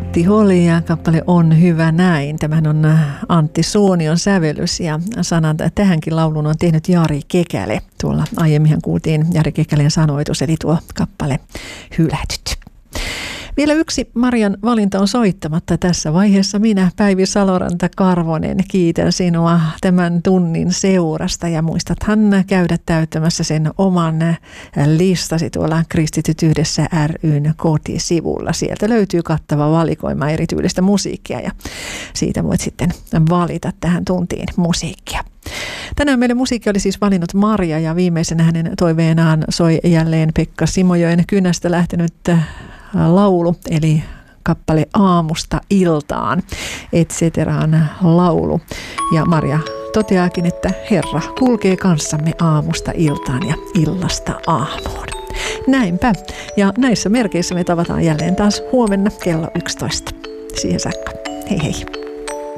Antti Holi ja kappale On hyvä näin. Tämähän on Antti Suonion sävellys ja sanan tähänkin laulun on tehnyt Jari Kekäle. Tuolla aiemminhan kuultiin Jari Kekäleen sanoitus, eli tuo kappale Hylätyt. Vielä yksi Marian valinta on soittamatta tässä vaiheessa. Minä, Päivi Saloranta-Karvonen, kiitän sinua tämän tunnin seurasta ja muistathan käydä täyttämässä sen oman listasi tuolla Kristityt yhdessä ry:n kotisivulla. Sieltä löytyy kattava valikoima erityylistä musiikkia ja siitä voit sitten valita tähän tuntiin musiikkia. Tänään meille musiikki oli siis valinnut Maria ja viimeisenä hänen toiveenaan soi jälleen Pekka Simojoen kynästä lähtenyt laulu, eli kappale Aamusta iltaan, et ceteraan laulu. Ja Maria toteaakin, että Herra kulkee kanssamme aamusta iltaan ja illasta aamuun. Näinpä. Ja näissä merkeissä me tavataan jälleen taas huomenna kello 11. Siihen saakka. Hei hei.